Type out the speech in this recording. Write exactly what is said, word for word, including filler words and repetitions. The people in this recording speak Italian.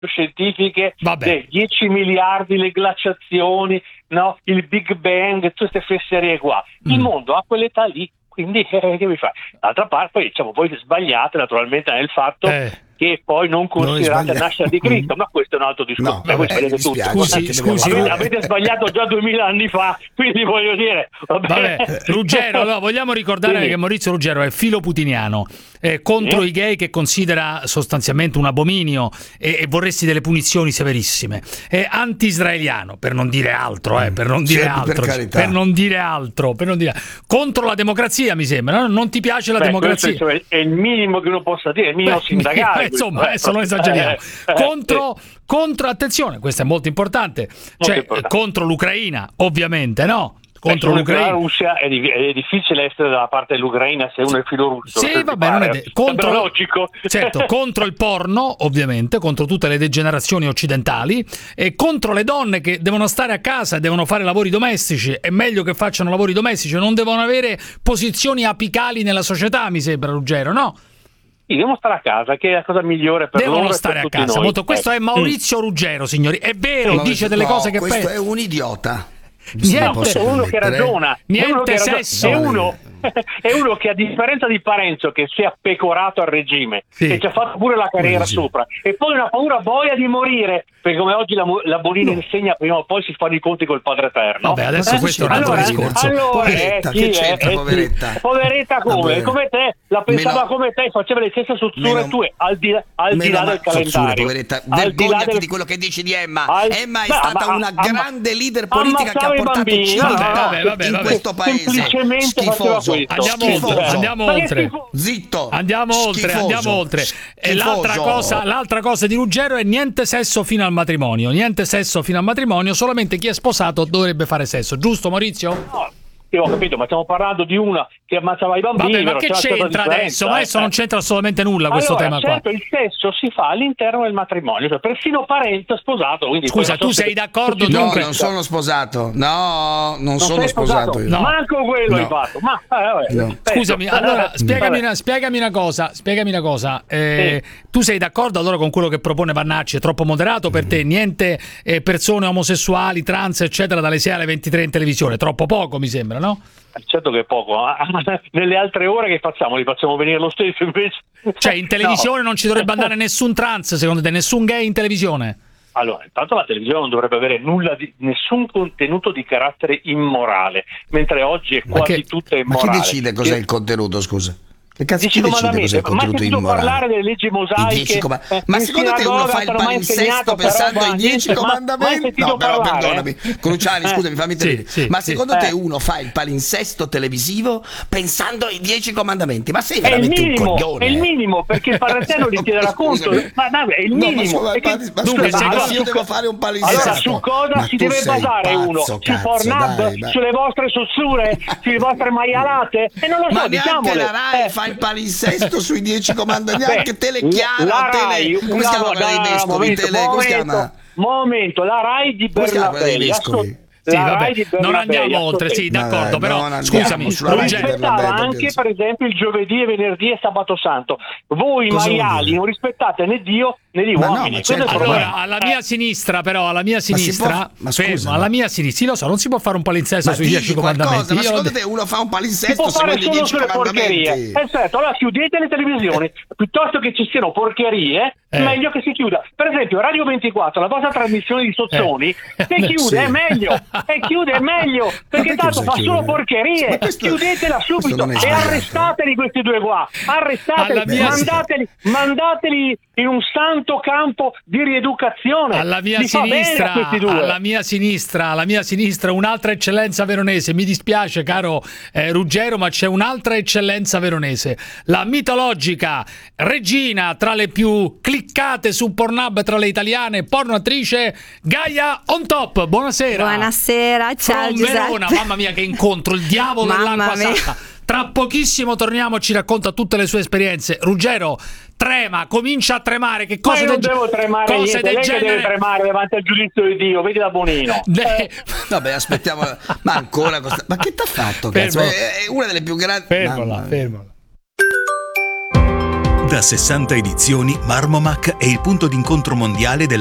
scientifiche, dei dieci miliardi, le glaciazioni, no, il Big Bang, tutte queste fesserie qua. Il mm. mondo a quell'età lì, quindi eh, che mi fa? D'altra parte, poi diciamo, voi sbagliate naturalmente nel fatto eh. che poi non considerate la nascita di Cristo, ma questo è un altro discorso. No, vabbè, eh, tutto. Scusi, scusi, avete, avete sbagliato già duemila anni fa, quindi voglio dire, vabbè. Vabbè, Ruggero, no, vogliamo ricordare quindi, che Maurizio Ruggero è filoputiniano, eh, contro eh? i gay, che considera sostanzialmente un abominio e, e vorresti delle punizioni severissime, è anti-israeliano, per non dire altro, eh, per non dire altro, per, per non dire altro, per non dire contro la democrazia, mi sembra, no? Non ti piace la Beh, democrazia? È, è il minimo che uno possa dire, è il minimo Beh, sindacale. Insomma, adesso non esageriamo. Eh, contro, eh. contro, attenzione, questo è molto importante, molto cioè importante. Contro l'Ucraina, ovviamente, no? Contro Beh, l'Ucraina. La Russia è, di, è difficile essere dalla parte dell'Ucraina se uno è filorusso. Sì, vabbè, non è de- contro, logico. Certo, contro il porno, ovviamente, contro tutte le degenerazioni occidentali, e contro le donne che devono stare a casa e devono fare lavori domestici. È meglio che facciano lavori domestici, non devono avere posizioni apicali nella società, mi sembra, Ruggero, no? Sì, devono stare a casa, che è la cosa migliore per devono loro stare e per a casa. Noi. Molto. Questo eh. è Maurizio mm. Ruggero, signori. È vero, no, dice delle no, cose che questo pe- è un idiota. Niente, è uno che ragiona, niente è uno che sesso, ragiona. È uno, è uno che, a differenza di Parenzo, che si è appecorato al regime, sì. che ci ha fatto pure la carriera sì. sopra, e poi una paura boia di morire, perché come oggi la, la Bonini no. insegna, prima o poi si fanno i conti col Padre Eterno. Vabbè, adesso eh? questo è un altro allora, discorso. Allora, poveretta, eh, che sì, c'entra, eh, poveretta? Sì. Poveretta come? Vabbè. Come te, la pensava Meno... come te, faceva le stesse strutture tue, al di, al di là del calendario. Poveretta, vergognati del... di quello che dici di Emma. Al... Emma è Beh, stata ma, una ma, grande leader politica che ha portato bambini, civiltà no, vabbè, vabbè, in vabbè. questo paese. Semplicemente Schifoso. Andiamo Schifoso. oltre, andiamo oltre. Zitto. Andiamo oltre, Schifoso. andiamo oltre. E l'altra cosa, l'altra cosa di Ruggero è niente sesso fino al matrimonio, niente sesso fino al matrimonio, solamente chi è sposato dovrebbe fare sesso, giusto Maurizio? No. Io ho capito, ma stiamo parlando di una che ammazzava i bambini. Vabbè, ma che c'entra adesso? Ma adesso eh. non c'entra assolutamente nulla questo allora, tema certo, qua. Il sesso si fa all'interno del matrimonio, cioè persino parente sposato. Quindi scusa, tu sei d'accordo? No, dunque... non sono sposato. No, non, non sono sposato. sposato io. No. Manco quello no. hai fatto. Ma, eh, no. Scusami, allora spiegami una, spiegami una cosa. Spiegami una cosa. Eh, sì. Tu sei d'accordo allora con quello che propone Vannacci? È troppo moderato per te? Niente eh, persone omosessuali, trans, eccetera, dalle sei alle ventitré in televisione? Troppo poco, mi sembra, no? Certo che è poco, ma nelle altre ore che facciamo? Li facciamo venire lo stesso invece? Cioè in televisione no. non ci dovrebbe andare nessun trans, secondo te? Nessun gay in televisione? Allora, intanto la televisione non dovrebbe avere nulla di, nessun contenuto di carattere immorale, mentre oggi è quasi che, tutto immorale. Ma chi decide cos'è che... il contenuto, scusa? Che cazzo Dici chi decide cos'è il contenuto immorale? Parlare delle leggi mosaiche, com- eh, ma secondo te uno fa il palinsesto pensando ai dieci comandamenti? No, però perdonami, Cruciani, scusami, fammi tenere. Sì, sì, ma secondo sì. te uno fa il palinsesto televisivo pensando ai dieci comandamenti? Ma sei veramente è il minimo, un coglione? È il minimo, perché il Padre Eterno li chiederà conto. Ma no, è il minimo. No, ma, perché... ma, ma dunque, scusa, allora, io devo fare un palinsesto. Allora, su cosa ma si deve basare pazzo, uno? Cazzo, su Pornhub? Sulle vostre sussure? Sulle vostre maialate? E non lo so, ma diciamole. Ma neanche la Rai fa il palinsesto sui dieci comandamenti, neanche Telechiara, la tele, Rai, come si chiama quella dei vescovi? Tele, come si chiama? Momento, la Rai di Bernabé. Sì, vabbè, non andiamo oltre, sì, d'accordo, però scusami, rispettava anche per esempio il giovedì e venerdì e sabato santo. Voi Cosa maiali non rispettate né Dio né gli uomini. No, certo, allora, alla mia sinistra, però, alla mia sinistra, ma fermo, scusa, alla mia sinistra, sì, lo so, non si può fare un palinsesto sui dieci comandamenti. Ma secondo te uno fa un palinsesto seguendo i dieci comandamenti? Esatto, allora chiudete le televisioni, piuttosto che ci siano porcherie, è eh. meglio che si chiuda. Per esempio, Radio ventiquattro, la vostra trasmissione di Sozzoni, eh. se chiude sì. è meglio. E chiude è meglio, perché tanto fa solo porcherie. Questo, Chiudetela subito e arrestateli questi due qua. Arrestateli, mandateli, mandateli in un santo campo di rieducazione. Alla mia sinistra, alla mia sinistra, alla mia sinistra un'altra eccellenza veronese. Mi dispiace, caro eh, Ruggero, ma c'è un'altra eccellenza veronese. La mitologica regina tra le più cliccate su Pornhub tra le italiane, pornoattrice Gaia On Top. Buonasera. Buonasera, ciao From Giuseppe. Verona, mamma mia che incontro, il diavolo dell'acqua salata. Tra pochissimo torniamo, ci racconta tutte le sue esperienze. Ruggero, trema, comincia a tremare. Che cosa ma io non devo tremare niente, lei del genere... deve tremare davanti al giudizio di Dio, vedi da Bonino. De... Vabbè, aspettiamo. Ma ancora costa... Ma che t'ha fatto? Cazzo? È una delle più grandi. Fermola, fermola. Da sessanta edizioni, Marmomac è il punto d'incontro mondiale del